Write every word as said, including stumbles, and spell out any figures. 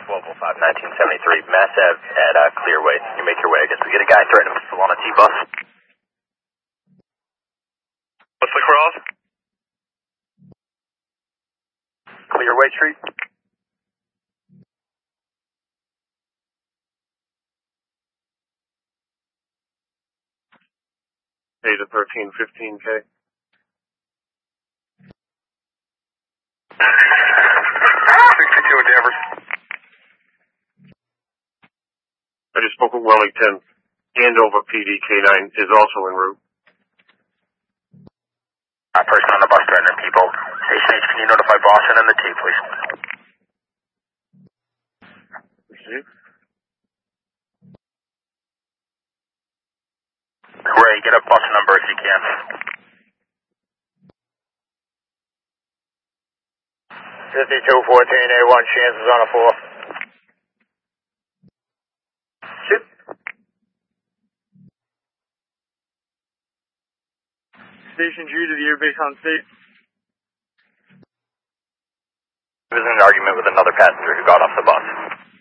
twelve oh five, nineteen seventy-three, Mass Ave at uh, Clearway. You make your way. I guess we get a guy threatening to pull on a T-bus. What's the cross? Clearway Street. eight to thirteen fifteen K. sixty-two at Danvers. I just spoke with Wellington. Andover P D K nine is also en route. A person on the bus threatening people. Station H, can you notify Boston and the T, please? Received. Ray, get a bus number if you can. fifty-two fourteen A one, chances on a four. Shoot. Station G to the airbase on state. There was an argument with another passenger who got off the bus.